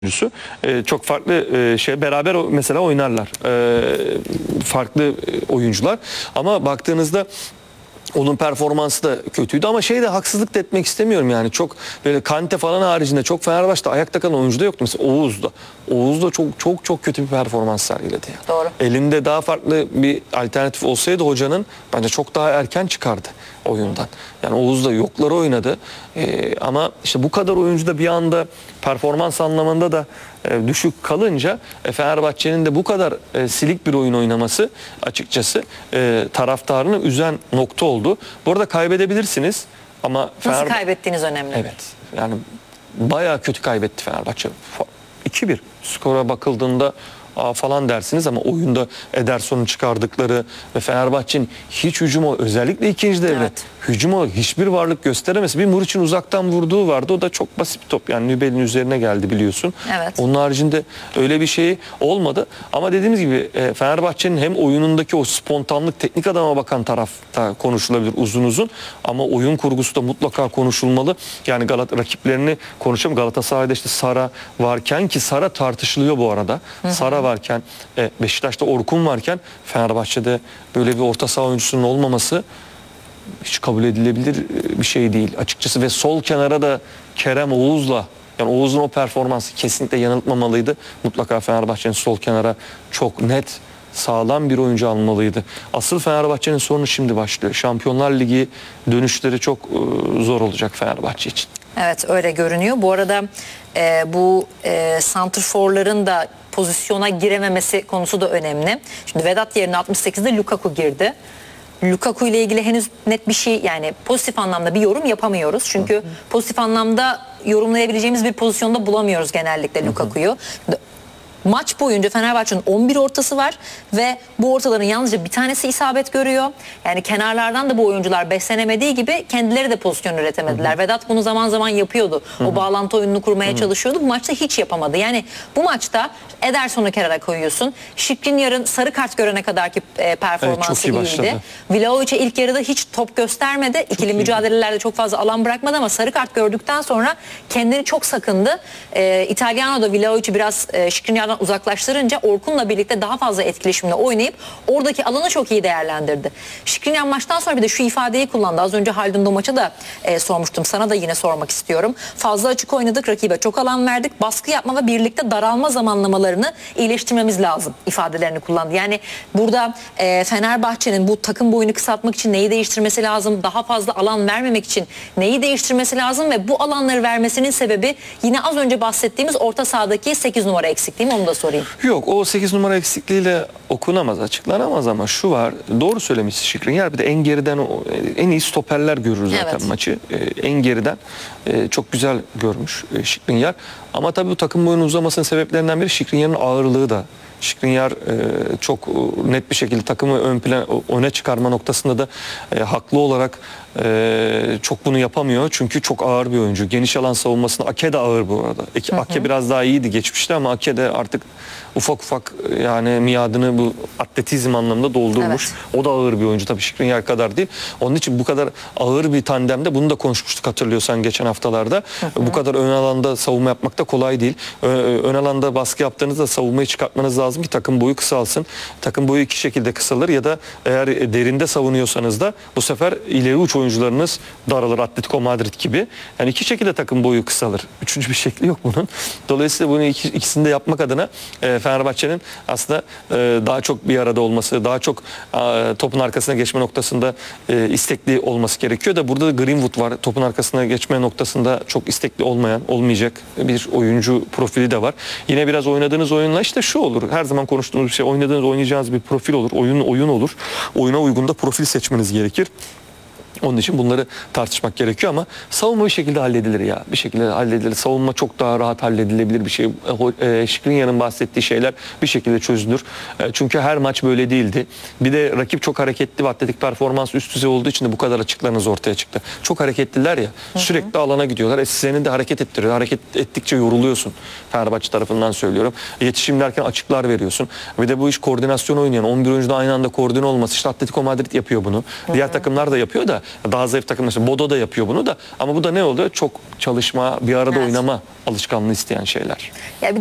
oyuncusu. Çok farklı beraber mesela oynarlar. Farklı oyuncular. Ama baktığınızda onun performansı da kötüydü ama de haksızlık da etmek istemiyorum yani. Çok böyle Kante falan haricinde çok Fenerbahçe'de ayakta kalan oyuncu da yoktu. Mesela Oğuz da çok kötü bir performans sergiledi yani. Doğru. Elinde daha farklı bir alternatif olsaydı hocanın bence çok daha erken çıkardı oyundan. Yani Oğuz da yokları oynadı. Ama işte bu kadar oyuncu da bir anda performans anlamında da düşük kalınca Fenerbahçe'nin de bu kadar silik bir oyun oynaması açıkçası taraftarını üzen nokta oldu. Bu arada kaybedebilirsiniz ama nasıl kaybettiğiniz önemli. Evet. Yani bayağı kötü kaybetti Fenerbahçe. 2-1 skora bakıldığında falan dersiniz ama oyunda Ederson'un çıkardıkları ve Fenerbahçe'nin hiç hücuma, özellikle ikinci devre hücuma hiçbir varlık gösteremesi. Bir Muriç'in uzaktan vurduğu vardı. O da çok basit bir top. Yani Nübel'in üzerine geldi biliyorsun. Evet. Onun haricinde öyle bir şey olmadı. Ama dediğimiz gibi Fenerbahçe'nin hem oyunundaki o spontanlık, teknik adama bakan tarafta konuşulabilir uzun uzun. Ama oyun kurgusu da mutlaka konuşulmalı. Yani rakiplerini konuşalım. Galatasaray'da işte Sara varken, ki Sara tartışılıyor bu arada. Sara varken, Beşiktaş'ta Orkun varken Fenerbahçe'de böyle bir orta saha oyuncusunun olmaması hiç kabul edilebilir bir şey değil açıkçası. Ve sol kenara da Kerem Oğuz'la, yani Oğuz'un o performansı kesinlikle yanıltmamalıydı. Mutlaka Fenerbahçe'nin sol kenara çok net, sağlam bir oyuncu almalıydı. Asıl Fenerbahçe'nin sorunu şimdi başlıyor. Şampiyonlar Ligi dönüşleri çok zor olacak Fenerbahçe için. Evet, öyle görünüyor. Bu arada bu santrforların da pozisyona girememesi konusu da önemli. Şimdi Vedat yerine 68'de Lukaku girdi. Lukaku ile ilgili henüz net bir şey, yani pozitif anlamda bir yorum yapamıyoruz. Çünkü pozitif anlamda yorumlayabileceğimiz bir pozisyonda bulamıyoruz genellikle Lukaku'yu. Maç boyunca Fenerbahçe'nin 11 ortası var ve bu ortaların yalnızca bir tanesi isabet görüyor. Yani kenarlardan da bu oyuncular beslenemediği gibi kendileri de pozisyon üretemediler. Vedat bunu zaman zaman yapıyordu. O bağlantı oyununu kurmaya çalışıyordu. Bu maçta hiç yapamadı. Yani bu maçta Ederson'u kenara koyuyorsun. Skriniar'ın sarı kart görene kadarki performansı iyiydi. Vlahovic'e ilk yarıda hiç top göstermedi. İkili mücadelelerde çok fazla alan bırakmadı ama sarı kart gördükten sonra kendini çok sakındı. İtalyano da Vlahovic'i biraz Skriniar'dan uzaklaştırınca Orkun'la birlikte daha fazla etkileşimle oynayıp oradaki alanı çok iyi değerlendirdi. Skriniar maçtan sonra bir de şu ifadeyi kullandı. Az önce Haldun Domaç'a da sormuştum. Sana da yine sormak istiyorum. Fazla açık oynadık, rakibe çok alan verdik. Baskı yapma ve birlikte daralma zamanlamalarını iyileştirmemiz lazım ifadelerini kullandı. Yani burada Fenerbahçe'nin bu takım boyunu kısaltmak için neyi değiştirmesi lazım? Daha fazla alan vermemek için neyi değiştirmesi lazım? Ve bu alanları vermesinin sebebi yine az önce bahsettiğimiz orta sahadaki 8 numara eksikliği mi? Onu da sorayım. Yok, o 8 numara eksikliğiyle okunamaz, açıklanamaz ama şu var. Doğru söylemişsin Skriniar. Bir de en geriden en iyi stoperler görür zaten maçı. En geriden çok güzel görmüş Skriniar. Ama tabii bu takım boyunun uzamasının sebeplerinden biri Skriniar'ın ağırlığı da. Skriniar çok net bir şekilde takımı öne çıkarma noktasında da haklı olarak çok bunu yapamıyor. Çünkü çok ağır bir oyuncu. Geniş alan savunmasında Ake de ağır bu arada. Ake biraz daha iyiydi geçmişte ama Ake de artık ufak yani miadını bu atletizm anlamında doldurmuş. O da ağır bir oyuncu tabii, Skriniar kadar değil. Onun için bu kadar ağır bir tandemde, bunu da konuşmuştuk hatırlıyorsan geçen haftalarda. Bu kadar ön alanda savunma yapmak da kolay değil. Ön alanda baskı yaptığınızda savunmayı çıkartmanız lazım ki takım boyu kısalsın. Takım boyu iki şekilde kısalır ya da eğer derinde savunuyorsanız da bu sefer ileri uç oyuncularınız daralır, Atletico Madrid gibi. Yani iki şekilde takım boyu kısalır. Üçüncü bir şekli yok bunun. Dolayısıyla bunu ikisini de yapmak adına Fenerbahçe'nin aslında daha çok bir arada olması, daha çok topun arkasına geçme noktasında istekli olması gerekiyor da burada da Greenwood var. Topun arkasına geçme noktasında çok istekli olmayacak bir oyuncu profili de var. Yine biraz oynadığınız oyunla işte şu olur. Her zaman konuştuğumuz bir şey, oynayacağınız bir profil olur. Oyun olur. Oyuna uygun da profil seçmeniz gerekir. Onun için bunları tartışmak gerekiyor ama savunma bir şekilde halledilir ya. Bir şekilde halledilir. Savunma çok daha rahat halledilebilir bir şey. Skriniar'ın bahsettiği şeyler bir şekilde çözülür. Çünkü her maç böyle değildi. Bir de rakip çok hareketli ve atletik performans üst düzey olduğu için de bu kadar açıklarınız ortaya çıktı. Çok hareketliler ya. Sürekli alana gidiyorlar. Senin de hareket ettiriyor. Hareket ettikçe yoruluyorsun. Fenerbahçe tarafından söylüyorum. Yetişim derken açıklar veriyorsun. Bir de bu iş koordinasyon oynayan 11 oyuncuda aynı anda koordine olması. İşte Atletico Madrid yapıyor bunu. Diğer takımlar da yapıyor da Daha zayıf takımlar işte Bodo da yapıyor bunu da, ama bu da ne oluyor? Çok çalışma, bir arada Evet. oynama alışkanlığı isteyen şeyler. Ya